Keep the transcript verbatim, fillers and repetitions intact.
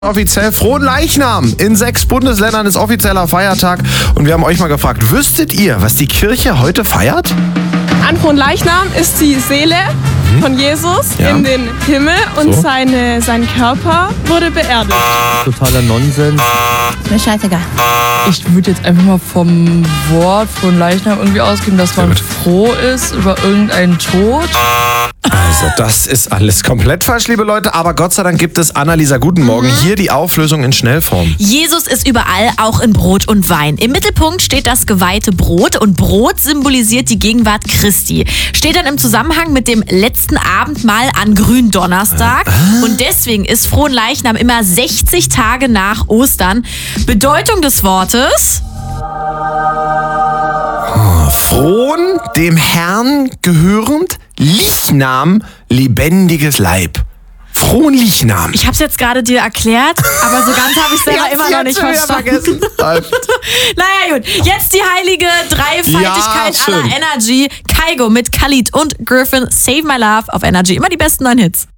Offiziell Frohen Leichnam. In sechs Bundesländern ist offizieller Feiertag. Und wir haben euch mal gefragt, wüsstet ihr, was die Kirche heute feiert? An Frohen Leichnam ist die Seele mhm. von Jesus ja. in den Himmel und so. seine, sein Körper wurde beerdigt. Totaler Nonsens. Mir scheißegal. Ich würde jetzt einfach mal vom Wort von Leichnam irgendwie ausgehen, dass man froh ist über irgendeinen Tod. Also das ist alles komplett falsch, liebe Leute. Aber Gott sei Dank gibt es Annalisa, guten Morgen. Mhm. Hier die Auflösung in Schnellform. Jesus ist überall, auch in Brot und Wein. Im Mittelpunkt steht das geweihte Brot und Brot symbolisiert die Gegenwart Christi. Steht dann im Zusammenhang mit dem letzten Abendmahl an Gründonnerstag. Ah. Und deswegen ist Frohen Leichnam immer sechzig Tage nach Ostern. Bedeutung des Wortes? Oh, frohen, dem Herrn gehörend, Leichnam, lebendiges Leib. Frohen Leichnam. Ich habe es jetzt gerade dir erklärt, aber so ganz habe ich es selber immer noch nicht verstanden. Naja gut, jetzt die heilige Dreifaltigkeit ja, aller Energy. Kygo mit Khalid und Griffin, Save My Love auf Energy. Immer die besten neuen Hits.